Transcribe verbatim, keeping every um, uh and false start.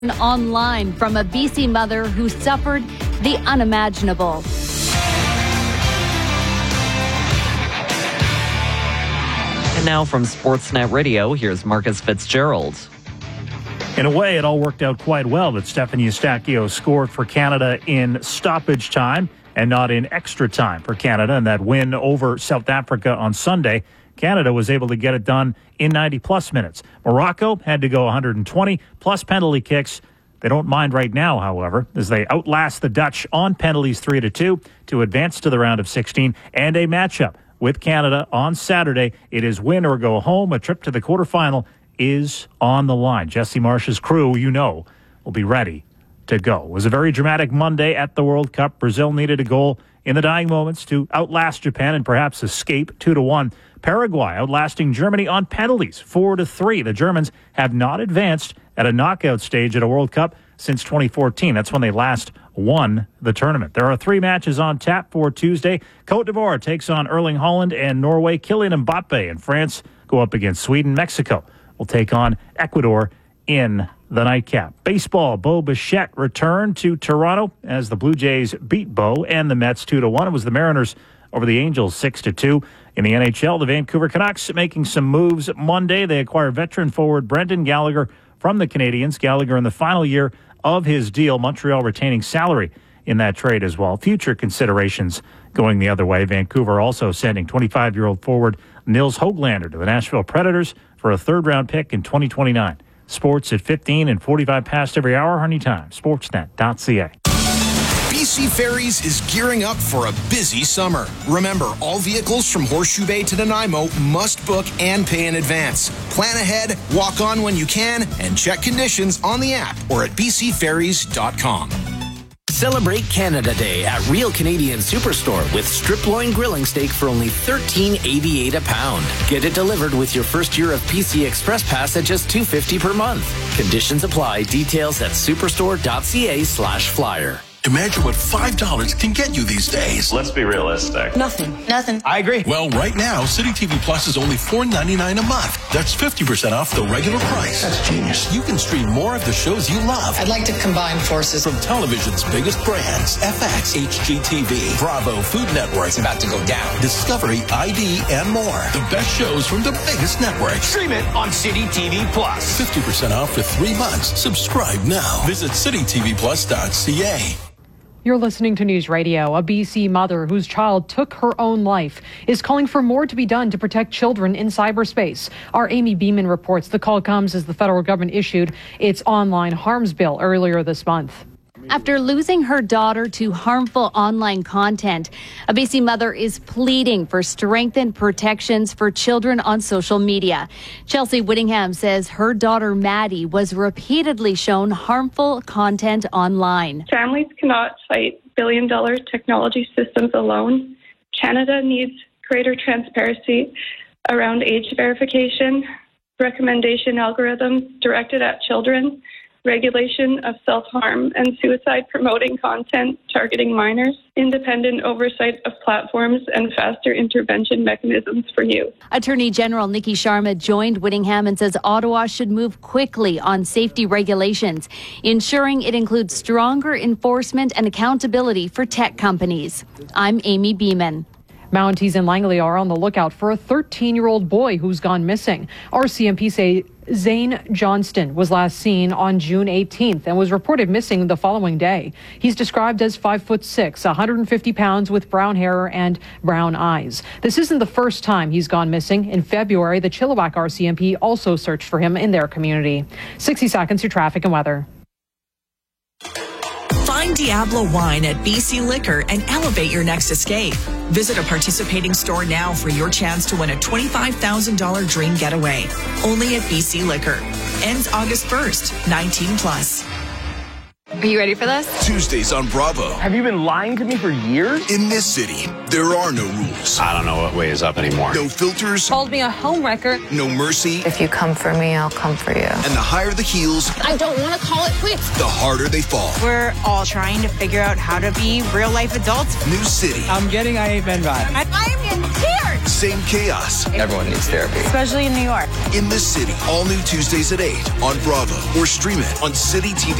Online from a B C mother who suffered the unimaginable. And now from Sportsnet Radio, here's Marcus Fitzgerald. In a way, it all worked out quite well that Stephanie Eustáquio scored for Canada in stoppage time and not in extra time for Canada. And that win over South Africa on Sunday, Canada was able to get it done in ninety-plus minutes. Morocco had to go one hundred twenty plus penalty kicks. They don't mind right now, however, as they outlast the Dutch on penalties three to two to advance to the round of sixteen and a matchup with Canada on Saturday. It is win or go home. A trip to the quarterfinal is on the line. Jesse Marsh's crew, you know, will be ready to go. It was a very dramatic Monday at the World Cup. Brazil needed a goal in the dying moments to outlast Japan and perhaps escape two to one. Paraguay outlasting Germany on penalties four to three. The Germans have not advanced at a knockout stage at a World Cup since twenty fourteen. That's when they last won the tournament. There are three matches on tap for Tuesday. Côte d'Ivoire takes on Erling Haaland and Norway. Kylian Mbappe and France go up against Sweden. Mexico will take on Ecuador in the nightcap. Baseball, Bo Bichette returned to Toronto as the Blue Jays beat Bo and the Mets two to one. It was the Mariners over the Angels six to two. In the N H L, the Vancouver Canucks making some moves Monday. They acquire veteran forward Brendan Gallagher from the Canadiens. Gallagher in the final year of his deal. Montreal retaining salary in that trade as well. Future considerations going the other way. Vancouver also sending twenty-five-year-old forward Nils Höglander to the Nashville Predators for a third-round pick in twenty twenty-nine. Sports at fifteen and forty-five past every hour. Anytime. Sportsnet dot c a. B C Ferries is gearing up for a busy summer. Remember, all vehicles from Horseshoe Bay to Nanaimo must book and pay in advance. Plan ahead, walk on when you can, and check conditions on the app or at b c ferries dot com. Celebrate Canada Day at Real Canadian Superstore with strip loin grilling steak for only thirteen eighty-eight a pound. Get it delivered with your first year of P C Express Pass at just two fifty per month. Conditions apply. Details at superstore dot c a slash flyer. Imagine what five dollars can get you these days. Let's be realistic. Nothing. Nothing. I agree. Well, right now, City T V Plus is only four ninety-nine a month. That's fifty percent off the regular price. That's genius. You can stream more of the shows you love. I'd like to combine forces. From television's biggest brands, F X, H G T V, Bravo, Food Network. It's about to go down. Discovery, I D, and more. The best shows from the biggest networks. Stream it on City T V Plus. fifty percent off for three months. Subscribe now. Visit city t v plus dot c a. You're listening to News Radio. A B C mother whose child took her own life is calling for more to be done to protect children in cyberspace. Our Amy Beeman reports the call comes as the federal government issued its online harms bill earlier this month. After losing her daughter to harmful online content, a B C mother is pleading for strengthened protections for children on social media. Chelsea Whittingham says her daughter Maddie was repeatedly shown harmful content online. Families cannot fight billion-dollar technology systems alone. Canada needs greater transparency around age verification, recommendation algorithms directed at children, regulation of self-harm and suicide-promoting content targeting minors, independent oversight of platforms, and faster intervention mechanisms for youth. Attorney General Nikki Sharma joined Whittingham and says Ottawa should move quickly on safety regulations, ensuring it includes stronger enforcement and accountability for tech companies. I'm Amy Beeman. Mounties in Langley are on the lookout for a thirteen-year-old boy who's gone missing. R C M P say Zane Johnston was last seen on June eighteenth and was reported missing the following day. He's described as five foot six, one hundred fifty pounds, with brown hair and brown eyes. This isn't the first time he's gone missing. In February, the Chilliwack R C M P also searched for him in their community. sixty seconds to traffic and weather. Find Diablo Wine at B C Liquor and elevate your next escape. Visit a participating store now for your chance to win a twenty-five thousand dollars dream getaway. Only at B C Liquor. Ends August first. nineteen plus. Are you ready for this? Tuesdays on Bravo. Have you been lying to me for years? In this city, there are no rules. I don't know what way is up anymore. No filters. Called me a homewrecker. No mercy. If you come for me, I'll come for you. And the higher the heels, I don't want to call it quits. the harder they fall. We're all trying to figure out how to be real life adults. New City. I'm getting I Ain't Men vibe. I'm in tears. same chaos. Everyone needs therapy. Especially in New York. In the City, all new Tuesdays at eight on Bravo or stream it on City T V.